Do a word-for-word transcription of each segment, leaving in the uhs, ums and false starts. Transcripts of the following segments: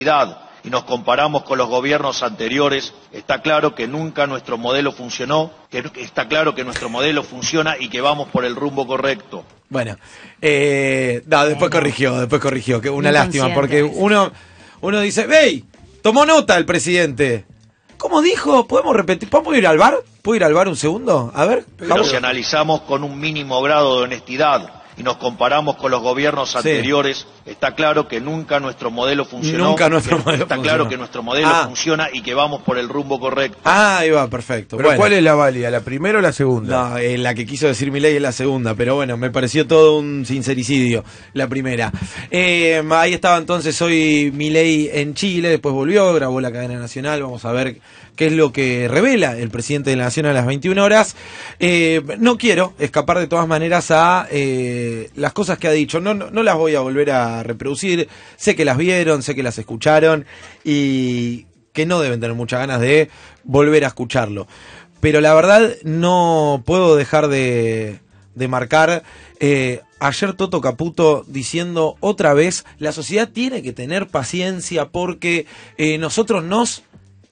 y nos comparamos con los gobiernos anteriores, está claro que nunca nuestro modelo funcionó, que está claro que nuestro modelo funciona y que vamos por el rumbo correcto. Bueno, eh, no, después corrigió, después corrigió, que una lástima, porque uno, uno dice, ¡hey! Tomó nota el presidente. ¿Cómo dijo? ¿Podemos repetir? ¿Podemos ir al bar? ¿Puedo ir al bar un segundo? A ver. Pero si analizamos con un mínimo grado de honestidad y nos comparamos con los gobiernos anteriores, sí, está claro que nunca nuestro modelo funcionó. Nunca nuestro está modelo Está funcionó. claro que nuestro modelo ah. funciona y que vamos por el rumbo correcto. Ah, ahí va, perfecto. ¿Pero bueno. cuál es la válida? ¿La primera o la segunda? No, eh, la que quiso decir Milei es la segunda, pero bueno, me pareció todo un sincericidio, la primera. Eh, ahí estaba entonces hoy Milei en Chile, después volvió, grabó la cadena nacional, vamos a ver qué es lo que revela el presidente de la Nación a las veintiuna horas. Eh, no quiero escapar de todas maneras a eh, las cosas que ha dicho, no, no, no las voy a volver a reproducir, sé que las vieron, sé que las escucharon y que no deben tener muchas ganas de volver a escucharlo. Pero la verdad no puedo dejar de, de marcar, eh, ayer Toto Caputo diciendo otra vez, la sociedad tiene que tener paciencia porque eh, nosotros nos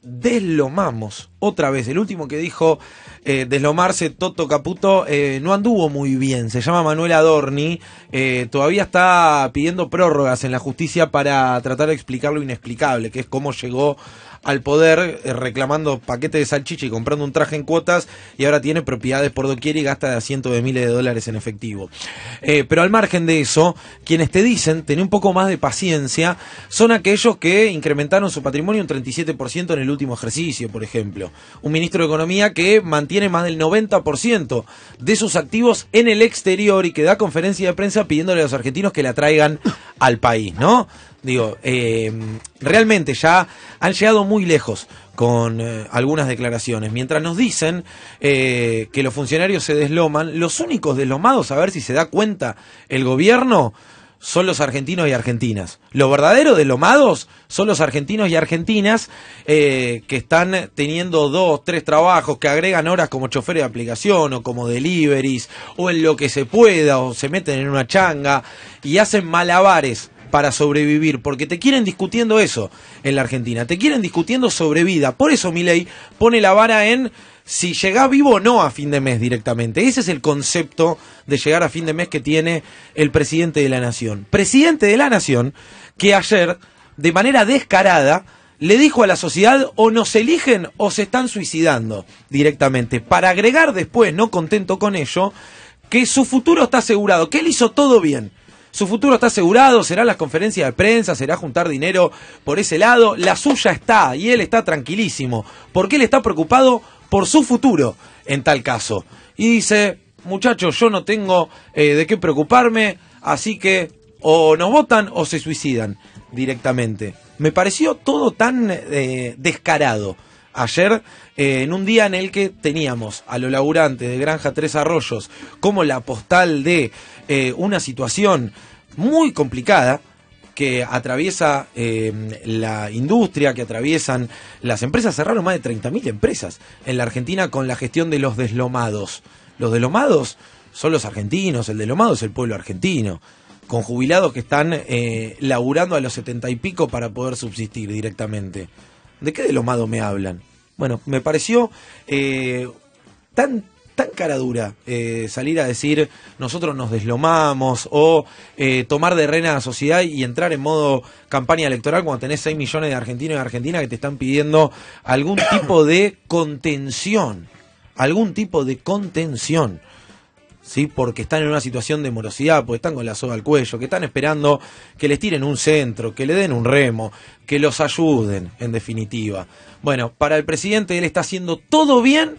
deslomamos. Otra vez, el último que dijo eh, deslomarse Toto Caputo eh, no anduvo muy bien, se llama Manuel Adorni, eh, todavía está pidiendo prórrogas en la justicia para tratar de explicar lo inexplicable, que es cómo llegó al poder eh, reclamando paquetes de salchicha y comprando un traje en cuotas y ahora tiene propiedades por doquier y gasta de cientos de miles de dólares en efectivo. Eh, pero al margen de eso, quienes te dicen tener un poco más de paciencia son aquellos que incrementaron su patrimonio un treinta y siete por ciento en el último ejercicio, por ejemplo. Un ministro de Economía que mantiene más del noventa por ciento de sus activos en el exterior y que da conferencia de prensa pidiéndole a los argentinos que la traigan al país, ¿no? Digo, eh, realmente ya han llegado muy lejos con eh, algunas declaraciones. Mientras nos dicen eh, que los funcionarios se desloman, los únicos deslomados, a ver si se da cuenta el gobierno, son los argentinos y argentinas. Los verdaderos deslomados son los argentinos y argentinas eh, que están teniendo dos, tres trabajos, que agregan horas como choferes de aplicación o como deliveries o en lo que se pueda o se meten en una changa y hacen malabares para sobrevivir, porque te quieren discutiendo eso en la Argentina, te quieren discutiendo sobre vida. Por eso Milei pone la vara en si llegás vivo o no a fin de mes directamente. Ese es el concepto de llegar a fin de mes que tiene el presidente de la Nación. Presidente de la Nación que ayer, de manera descarada, le dijo a la sociedad o nos eligen o se están suicidando directamente, para agregar después, no contento con ello, que su futuro está asegurado, que él hizo todo bien. Su futuro está asegurado, serán las conferencias de prensa, será juntar dinero por ese lado, la suya está y él está tranquilísimo, porque él está preocupado por su futuro en tal caso. Y dice, muchachos, yo no tengo eh, de qué preocuparme, así que o nos votan o se suicidan directamente. Me pareció todo tan eh, descarado ayer, eh, en un día en el que teníamos a los laburantes de Granja Tres Arroyos como la postal de eh, una situación muy complicada que atraviesa eh, la industria, que atraviesan las empresas. Cerraron más de treinta mil empresas en la Argentina con la gestión de los deslomados. Los deslomados son los argentinos, el deslomado es el pueblo argentino, con jubilados que están eh, laburando a los setenta y pico para poder subsistir directamente. ¿De qué deslomado me hablan? Bueno, me pareció eh, tan tan cara dura eh, salir a decir nosotros nos deslomamos o eh, tomar de rena a la sociedad y entrar en modo campaña electoral cuando tenés seis millones de argentinos y argentinas que te están pidiendo algún tipo de contención, algún tipo de contención. ¿Sí? Porque están en una situación de morosidad, porque están con la soga al cuello, que están esperando que les tiren un centro, que le den un remo, que los ayuden, en definitiva. Bueno, para el presidente él está haciendo todo bien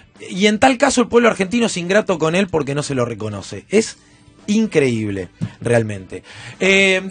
y en tal caso el pueblo argentino es ingrato con él porque no se lo reconoce. Es increíble, realmente. Eh,